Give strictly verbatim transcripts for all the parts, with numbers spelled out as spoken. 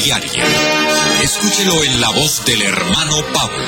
diaria. Escúchelo en la voz del hermano Pablo.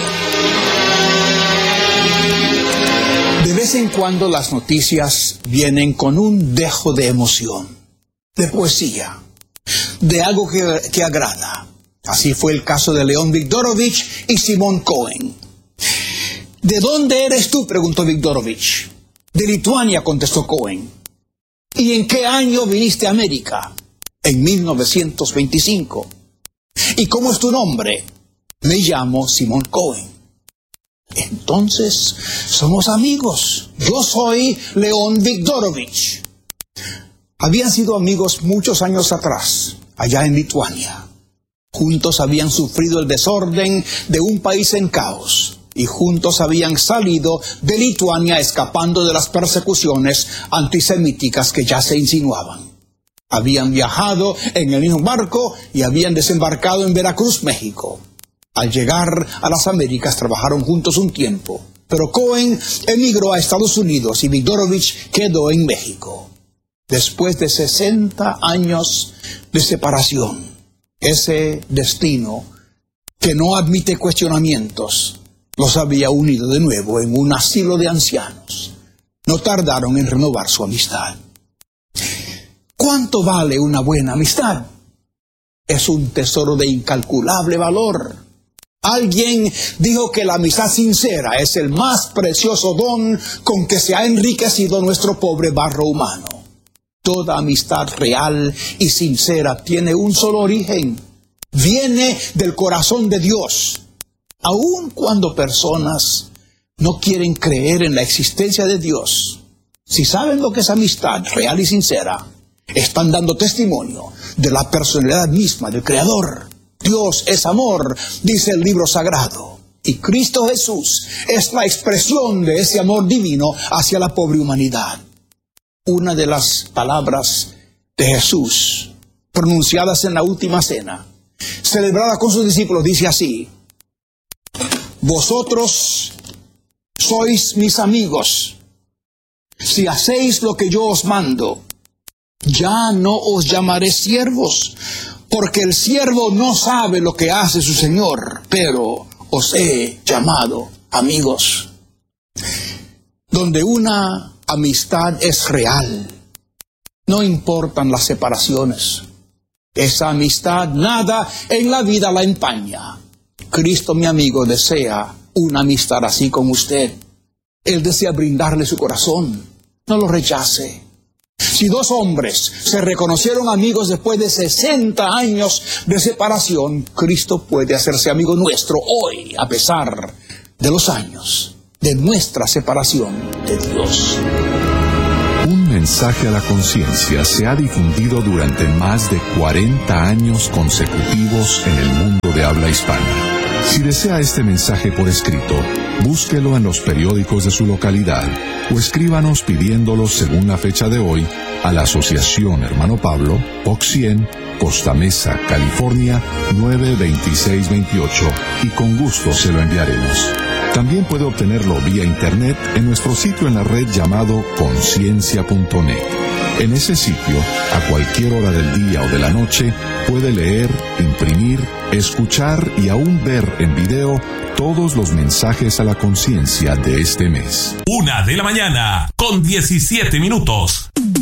De vez en cuando las noticias vienen con un dejo de emoción, de poesía, de algo que, que agrada. Así fue el caso de León Viktorovich y Simón Cohen. ¿De dónde eres tú?, preguntó Viktorovich. De Lituania, contestó Cohen. ¿Y en qué año viniste a América? En mil novecientos veinticinco. ¿Y cómo es tu nombre? Me llamo Simón Cohen. Entonces, somos amigos. Yo soy León Viktorovich. Habían sido amigos muchos años atrás, allá en Lituania. Juntos habían sufrido el desorden de un país en caos. Y juntos habían salido de Lituania escapando de las persecuciones antisemíticas que ya se insinuaban. Habían viajado en el mismo barco y habían desembarcado en Veracruz, México. Al llegar a las Américas trabajaron juntos un tiempo, pero Cohen emigró a Estados Unidos y Viktorovich quedó en México. Después de sesenta años de separación, ese destino que no admite cuestionamientos los había unido de nuevo en un asilo de ancianos. No tardaron en renovar su amistad. ¿Cuánto vale una buena amistad? Es un tesoro de incalculable valor. Alguien dijo que la amistad sincera es el más precioso don con que se ha enriquecido nuestro pobre barro humano. Toda amistad real y sincera tiene un solo origen. Viene del corazón de Dios. Aun cuando personas no quieren creer en la existencia de Dios, si saben lo que es amistad real y sincera, están dando testimonio de la personalidad misma del Creador. Dios es amor, dice el libro sagrado, y Cristo Jesús es la expresión de ese amor divino hacia la pobre humanidad. Una de las palabras de Jesús, pronunciadas en la última cena, celebrada con sus discípulos, dice así: vosotros sois mis amigos, si hacéis lo que yo os mando. Ya no os llamaré siervos, porque el siervo no sabe lo que hace su señor, pero os he llamado amigos. Donde una amistad es real, no importan las separaciones. Esa amistad nada en la vida la empaña. Cristo, mi amigo, desea una amistad así con usted. Él desea brindarle su corazón. No lo rechace. Si dos hombres se reconocieron amigos después de sesenta años de separación, Cristo puede hacerse amigo nuestro hoy, a pesar de los años de nuestra separación de Dios. Un mensaje a la conciencia se ha difundido durante más de cuarenta años consecutivos en el mundo de habla hispana. Si desea este mensaje por escrito, búsquelo en los periódicos de su localidad o escríbanos pidiéndolo según la fecha de hoy a la Asociación Hermano Pablo, Box cien, Costa Mesa, California, nueve veintiséis veintiocho, y con gusto se lo enviaremos. También puede obtenerlo vía internet en nuestro sitio en la red llamado conciencia punto net. En ese sitio, a cualquier hora del día o de la noche, puede leer, imprimir, escuchar y aún ver en video todos los mensajes a la conciencia de este mes. Una de la mañana, con diecisiete minutos.